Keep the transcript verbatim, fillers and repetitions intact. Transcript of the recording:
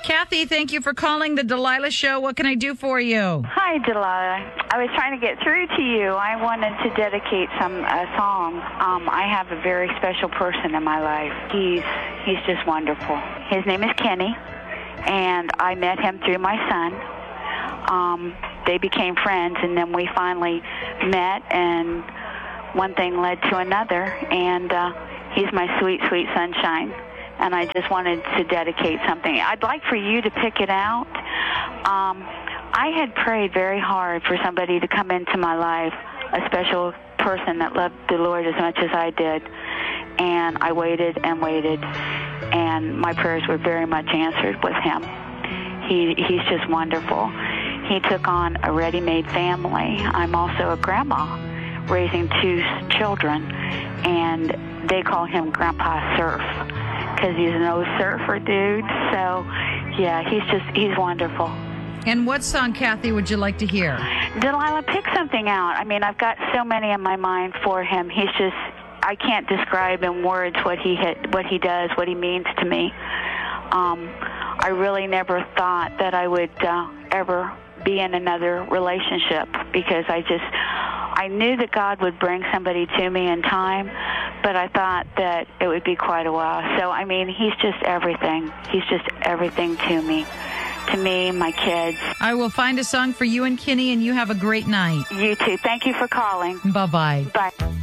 Kathy, thank you for calling the Delilah Show. What can I do for you? Hi, Delilah. I was trying to get through to you. I wanted to dedicate some a song. Um, I have a very special person in my life. He's he's just wonderful. His name is Kenny, and I met him through my son. Um, they became friends, and then we finally met, and one thing led to another, and uh, he's my sweet, sweet sunshine. And I just wanted to dedicate something. I'd like for you to pick it out. Um, I had prayed very hard for somebody to come into my life, a special person that loved the Lord as much as I did. And I waited and waited, and my prayers were very much answered with him. He He's just wonderful. He took on a ready-made family. I'm also a grandma raising two children, and they call him Grandpa Surf, because he's an old surfer dude. So, yeah, he's just, he's wonderful. And what song, Kathy, would you like to hear? Delilah, pick something out. I mean, I've got so many in my mind for him. He's just, I can't describe in words what he hit, what he does, what he means to me. Um, I really never thought that I would uh, ever be in another relationship, because I just, I knew that God would bring somebody to me in time, but I thought that it would be quite a while. So, I mean, he's just everything. He's just everything to me, to me, my kids. I will find a song for you and Kenny, and you have a great night. You too. Thank you for calling. Bye-bye. Bye.